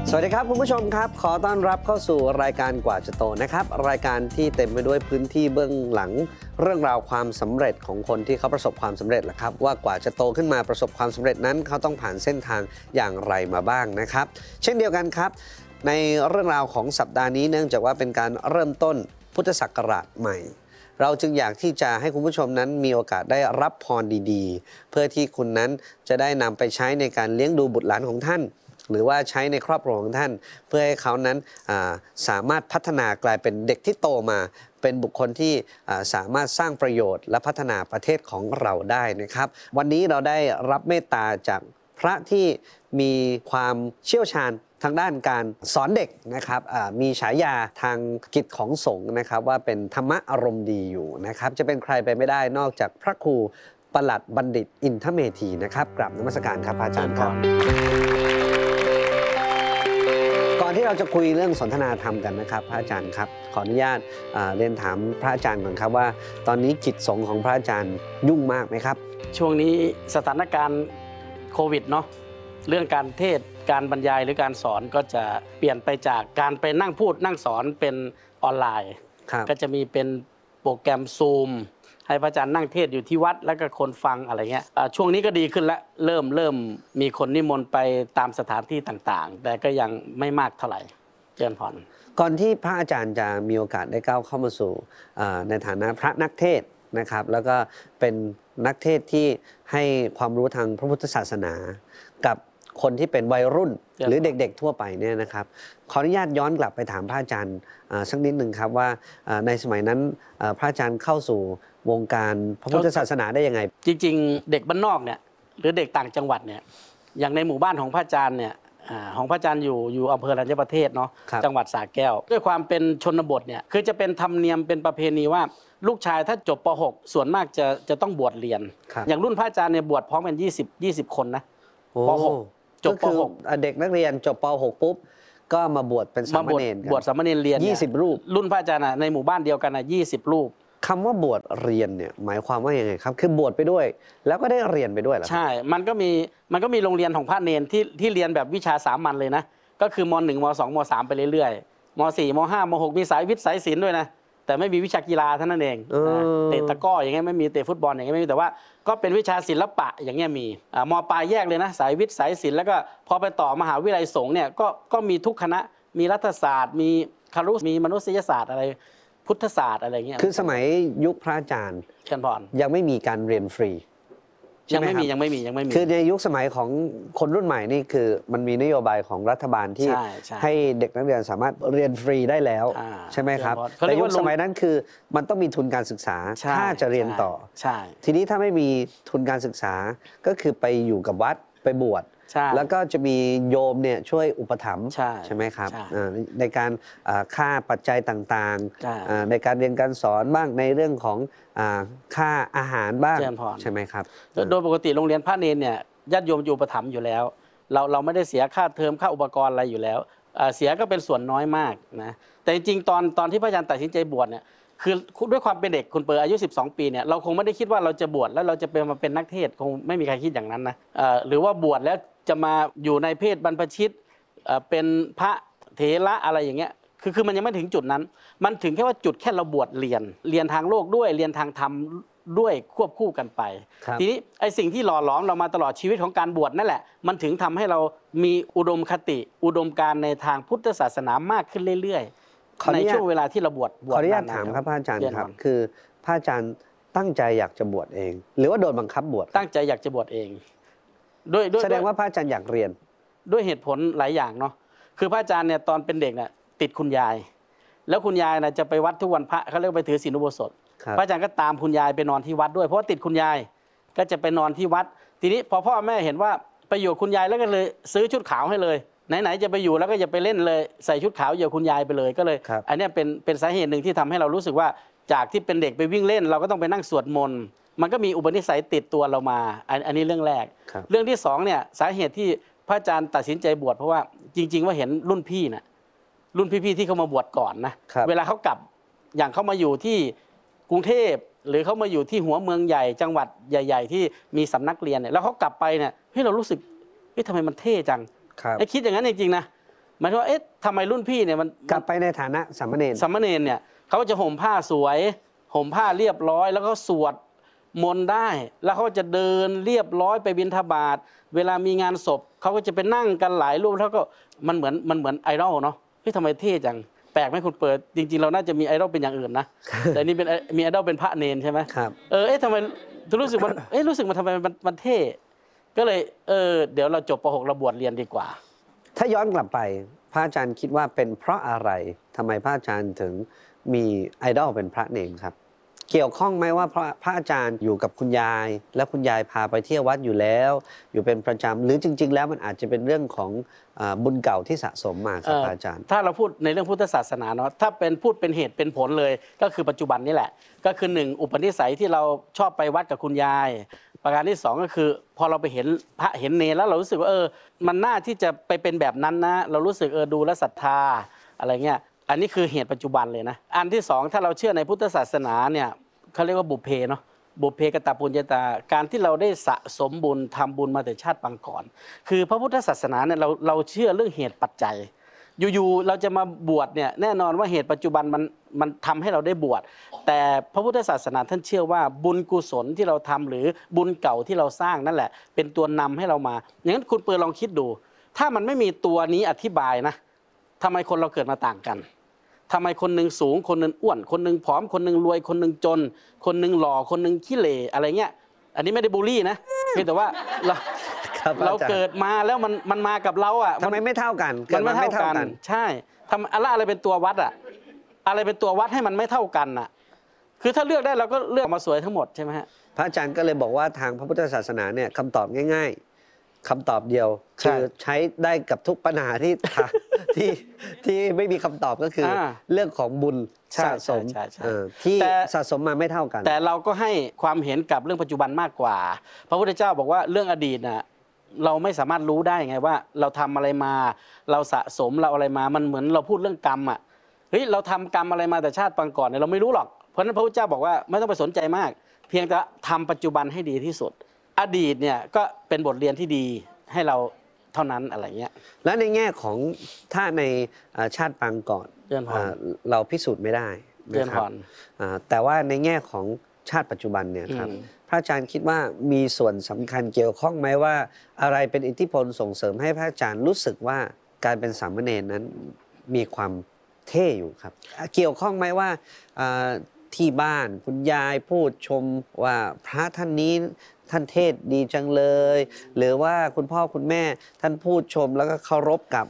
สวัสดีครับคุณผู้ชมครับขอต้อนรับเข้าสู่รายการกว่าจะโตนะครับรายการที่เต็มไปด้วยพื้นที่เบื้องหลังเรื่องราวความสำเร็จของคนที่เขาประสบความสำเร็จแหละครับว่ากว่าจะโตขึ้นมาประสบความสำเร็จนั้นเขาต้องผ่านเส้นทางอย่างไรมาบ้างนะครับเช่นเดียวกันครับในเรื่องราวของสัปดาห์นี้เนื่องจากว่าเป็นการเริ่มต้นพุทธศักราชใหม่เราจึงอยากที่จะให้คุณผู้ชมนั้นมีโอกาสได้รับพรดีๆเพื่อที่คุณนั้นจะได้นำไปใช้ในการเลี้ยงดูบุตรหลานของท่านหรือว่าใช้ในครอบครัวของท่านเพื่อให้เขานั้นสามารถพัฒนากลายเป็นเด็กที่โตมาเป็นบุคคลที่สามารถสร้างประโยชน์และพัฒนาประเทศของเราได้นะครับวันนี้เราได้รับเมตตาจากพระที่มีความเชี่ยวชาญทางด้านการสอนเด็กนะครับมีฉายาทางกิจของสงฆ์นะครับว่าเป็นธรรมะอารมณ์ดีอยู่นะครับจะเป็นใครไปไม่ได้นอกจากพระครูประหลัดบัณฑิตอินทเมธีนะครับกราบนมัสการครับอาจารย์ครับก่อนที่เราจะคุยเรื่องสนทนาธรรมกันนะครับพระอาจารย์ครับขออนุญาตเรียนถามพระอาจารย์ก่อนครับว่าตอนนี้กิจสงฆ์ของพระอาจารย์ยุ่งมากไหมครับช่วงนี้สถานการณ์โควิดเนาะเรื่องการเทศการบรรยายหรือการสอนก็จะเปลี่ยนไปจากการไปนั่งพูดนั่งสอนเป็นออนไลน์ก็จะมีเป็นโปรแกรมซูมให้พระอาจารย์นั่งเทศอยู่ที่วัดแล้วก็คนฟังอะไรเงี้ยช่วงนี้ก็ดีขึ้นแล้วเริ่มมีคนนิมนต์ไปตามสถานที่ต่างๆแต่ก็ยังไม่มากเท่าไหร่เจริญพรก่อนที่พระอาจารย์จะมีโอกาสได้ก้าวเข้ามาสู่ในฐานะพระนักเทศนะครับแล้วก็เป็นนักเทศที่ให้ความรู้ทางพระพุทธศาสนากับคนที่เป็นวัยรุ่นหรือเด็กๆทั่วไปเนี่ยนะครับขออนุญาตย้อนกลับไปถามพระอาจารย์สักนิดหนึ่งครับว่าในสมัยนั้นพระอาจารย์เข้าสู่วงการพระพุทธศาสนาได้ยังไงจริงๆเด็กบ้านนอกเนี่ยหรือเด็กต่างจังหวัดเนี่ยอย่างในหมู่บ้านของพระอาจารย์เนี่ยของพระอาจารย์อยู่อำเภอรัญญประเทศเนาะจังหวัดสระแก้วด้วยความเป็นชนบทเนี่ยคือจะเป็นธรรมเนียมเป็นประเพณีว่าลูกชายถ้าจบป .6 ส่วนมากจะต้องบวชเรียนอย่างรุ่นพระอาจารย์เนี่ยบวชพร้อมกัน20 คนนะป .6จบป .6 เด็กนักเรียนจบป .6 ปุ๊บก็มาบวชเป็นสามเณรบวชสามเณรเรียน 20 รูปรุ่นพระอาจารย์ในหมู่บ้านเดียวกัน20 รูปคำว่าบวชเรียนเนี่ยหมายความว่ายังไงครับคือบวชไปด้วยแล้วก็ได้เรียนไปด้วยเหรอใช่มันก็มีโรงเรียนของพระเนรที่เรียนแบบวิชาสามัญเลยนะก็คือม.1 ม.2 ม.3 ไปเรื่อยๆม.4 ม.5 ม.6 มีสายวิทย์สายศิลป์ด้วยนะแต่ไม่มีวิชากีฬาเท่านั้นเองเตะตะก้ออย่างเงี้ยไม่มีเตะฟุตบอลอย่างเงี้ยไม่มีแต่ว่าก็เป็นวิชาศิลปะอย่างเงี้ยมีม.ปลายแยกเลยนะสายวิทย์สายศิลป์แล้วก็พอไปต่อมหาวิทยาลัยสงฆ์เนี่ยก็มีทุกคณะมีรัฐศาสตร์มีครุมีมนุษยศาสตร์อะไรพุทธศาสตร์อะไรเงี้ยคือสมัยยุคพระอาจารย์เชิญพรยังไม่มีการเรียนฟรียังไม่มีคือในยุคสมัยของคนรุ่นใหม่นี่คือมันมีนโยบายของรัฐบาลที่ให้เด็กนักเรียนสามารถเรียนฟรีได้แล้วใช่ไหมครับแต่ยุคสมัยนั้นคือมันต้องมีทุนการศึกษาถ้าจะเรียนต่อทีนี้ถ้าไม่มีทุนการศึกษาก็คือไปอยู่กับวัดไปบวชแล้วก็จะมีโยมเนี่ยช่วยอุปถัมภ์ใช่ไหมครับในการค่าปัจจัยต่างๆในการเรียนการสอนบ้างในเรื่องของค่าอาหารบ้างใช่ไหมครับโดยปกติโรงเรียนพระเนรเนี่ยญาติโยมอยู่อุปถัมภ์อยู่แล้วเราไม่ได้เสียค่าเทอมค่าอุปกรณ์อะไรอยู่แล้วเสียก็เป็นส่วนน้อยมากนะแต่จริงๆตอนที่พระอาจารย์ตัดสินใจบวชเนี่ยคือด้วยความเป็นเด็กคุณเปิดอายุ12 ปีเนี่ยเราคงไม่ได้คิดว่าเราจะบวชแล้วเราจะมาเป็นนักเทศคงไม่มีใครคิดอย่างนั้นนะหรือว่าบวชแล้วจะมาอยู่ในเพศบรรพชิตเป็นพระเถระอะไรอย่างเงี้ยคือมันยังไม่ถึงจุดนั้นมันถึงแค่ว่าจุดแค่เราบวชเรียนทางโลกด้วยเรียนทางธรรมด้วยควบคู่กันไปทีนี้ไอ้สิ่งที่หล่อหลอมเรามาตลอดชีวิตของการบวชนั่นแหละมันถึงทำให้เรามีอุดมคติอุดมการณ์ในทางพุทธศาสนามากขึ้นเรื่อยๆในช่วงเวลาที่เราบวชขออนุญาตถามครับพระอาจารย์ครับคือพระอาจารย์ตั้งใจอยากจะบวชเองหรือว่าโดนบังคับบวชตั้งใจอยากจะบวชเองแสดงว่าพระอาจารย์อยากเรียนด้วยเหตุผลหลายอย่างเนาะคือพระอาจารย์เนี่ยตอนเป็นเด็กเนี่ยติดคุณยายแล้วคุณยายนะจะไปวัดทุกวันพระเขาเรียกไปถือศีลอุโบสถพระอาจารย์ก็ตามคุณยายไปนอนที่วัดด้วยเพราะติดคุณยายก็จะไปนอนที่วัดทีนี้พอพ่อแม่เห็นว่าไปอยู่คุณยายแล้วก็เลยซื้อชุดขาวให้เลยไหนๆจะไปอยู่แล้วก็อย่าไปเล่นเลยใส่ชุดขาวอยู่คุณยายไปเลยก็เลยอันนี้เป็นสาเหตุหนึ่งที่ทำให้เรารู้สึกว่าจากที่เป็นเด็กไปวิ่งเล่นเราก็ต้องไปนั่งสวดมนต์มันก็มีอุปนิสัยติดตัวเรามาอันนี้เรื่องแรกเรื่องที่2เนี่ยสาเหตุที่พระอาจารย์ตัดสินใจบวชเพราะว่าจริงๆว่าเห็นรุ่นพี่นะรุ่นพี่ๆที่เขามาบวชก่อนนะเวลาเขากลับอย่างเขามาอยู่ที่กรุงเทพหรือเขามาอยู่ที่หัวเมืองใหญ่จังหวัดใหญ่ๆที่มีสำนักเรียนเนี่ยแล้วเขากลับไปเนี่ยเรารู้สึกทำไมมันเท่จังไอ้คิดอย่างนั้นจริงๆนะหมายถึงว่าเอ๊ะทำไมรุ่นพี่เนี่ยมันกลับไปในฐานะสามเณรสามเณรเนี่ยเขาก็จะห่มผ้าสวยห่มผ้าเรียบร้อย แล้วก็สวดมนต์ได้ แล้วเขาจะเดินเรียบร้อยไปบิณฑบาตเวลามีงานศพเขาก็จะไปนั่งกันหลายรูปแล้วก็มันเหมือนไอดอลเนาะเฮ้ยทำไมเท่จังแปลกไหมคุณเปิดจริงๆเราน่าจะมีไอดอลเป็นอย่างอื่นนะ แต่นี่เป็นมีไอดอลเป็นพระเนรใช่ไหมครับเอ๊ะทำไมรู้สึกมันรู้สึกมันทำไมมันเท่ก็เลยเดี๋ยวเราจบป .6 เราบวชเรียนดีกว่าถ้าย้อนกลับไปพระอาจารย์คิดว่าเป็นเพราะอะไรทำไมพระอาจารย์ถึงมีไอดอลเป็นพระเนรครับ เกี่ยวข้องไหมว่าพระอาจารย์อยู่กับคุณยาย และคุณยายพาไปเที่ยววัดอยู่แล้ว อยู่เป็นประจำหรือจริง ๆ แล้วมันอาจจะเป็นเรื่องของบุญเก่าที่สะสมมาครับพระอาจารย์ถ้าเราพูดในเรื่องพุทธศาสนาเนาะถ้าเป็นพูดเป็นเหตุเป็นผลเลยก็คือปัจจุบันนี่แหละ ก็คือ1อุปนิสัยที่เราชอบไปวัดกับคุณยาย ประการที่2ก็คือพอเราไปเห็นพระเห็นเนรแล้วเรารู้สึกว่ามันน่าที่จะไปเป็นแบบนั้นนะเรารู้สึกดูแลศรัทธาอะไรเงี้ยอันนี้คือเหตุปัจจุบันเลยนะอันที่2ถ้าเราเชื่อในพุทธศาสนาเนี่ยเขาเรียกว่าบุพเพเนาะบุพเพกตปุญญาตาการที่เราได้สะสมบุญทำบุญมาแต่ชาติปางก่อนคือพระพุทธศาสนาเนี่ยเราเชื่อเรื่องเหตุปัจจัยอยู่ๆเราจะมาบวชเนี่ยแน่นอนว่าเหตุปัจจุบันมันทำให้เราได้บวชแต่พระพุทธศาสนาท่านเชื่อว่าบุญกุศลที่เราทำหรือบุญเก่าที่เราสร้างนั่นแหละเป็นตัวนำให้เรามาอย่างนั้นคุณเปิดลองคิดดูถ้ามันไม่มีตัวนี้อธิบายนะทำไมคนเราเกิดมาต่างกันทำไมคนหนึ่งสูงคนหนึ่งอ้วนคนหนึ่งผอมคนหนึ่งรวยคนหนึ่งจนคนหนึ่งหล่อคนหนึ่งขี้เหร่อะไรเงี้ยอันนี้ไม่ได้บูลลี่นะเพียงแต่ว่าเราเกิดมาแล้วมันมากับเราอ่ะทำไมไม่เท่ากันมันไม่เท่ากันใช่ทำอะไรเป็นตัววัดอ่ะอะไรเป็นตัววัดให้มันไม่เท่ากันอ่ะคือถ้าเลือกได้เราก็เลือกมาสวยทั้งหมดใช่ไหมฮะพระอาจารย์ก็เลยบอกว่าทางพระพุทธศาสนาเนี่ยคำตอบง่ายๆคำตอบเดียวคือใช้ได้กับทุกปัญหาที่ไม่มีคำตอบก็คือเรื่องของบุญสะสมที่สะสมมาไม่เท่ากันแต่เราก็ให้ความเห็นกับเรื่องปัจจุบันมากกว่าพระพุทธเจ้าบอกว่าเรื่องอดีตน่ะเราไม่สามารถรู้ได้ไงว่าเราทำอะไรมาเราสะสมเราอะไรมามันเหมือนเราพูดเรื่องกรรมอ่ะเฮ้ยเราทำกรรมอะไรมาแต่ชาติปางก่อนเนี่ยเราไม่รู้หรอกเพราะฉะนั้นพระพุทธเจ้าบอกว่าไม่ต้องไปสนใจมากเพียงแต่ทำปัจจุบันให้ดีที่สุดอดีตเนี่ยก็เป็นบทเรียนที่ดีให้เราเท่านั้นอะไรเงี้ยและในแง่ของถ้าในชาติปางก่อนเราพิสูจน์ไม่ได้นะครับแต่ว่าในแง่ของชาติปัจจุบันเนี่ยครับพระอาจารย์คิดว่ามีส่วนสำคัญเกี่ยวข้องไหมว่าอะไรเป็นอิทธิพลส่งเสริมให้พระอาจารย์รู้สึกว่าการเป็นสามเณรนั้นมีความเท่อยู่ครับเกี่ยวข้องไหมว่าที่บ้านคุณยายพูดชมว่าพระท่านนี้ท่านเทศดีจังเลยหรือว่าคุณพ่อคุณแม่ท่านพูดชมแล้วก็เคารพกับ